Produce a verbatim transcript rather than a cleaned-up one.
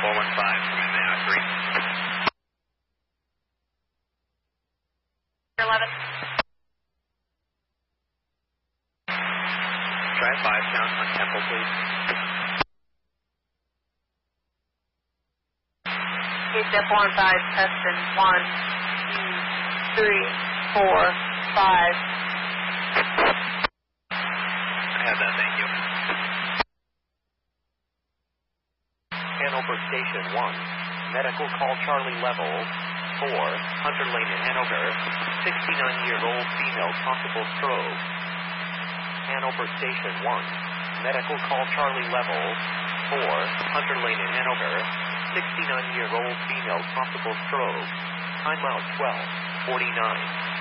four one five, come in, may I three. eleven. Try five count on Temple, please. Case F one five, Preston, one, two, three, four, five. I have that, thank you. Hanover Station one, medical call Charlie level four, Hunter Lane in Hanover, sixty-nine-year-old female, possible stroke. Hanover Station one, medical call Charlie level four, Hunter Lane in Hanover, sixty-nine-year-old female, possible stroke. Time out twelve forty-nine.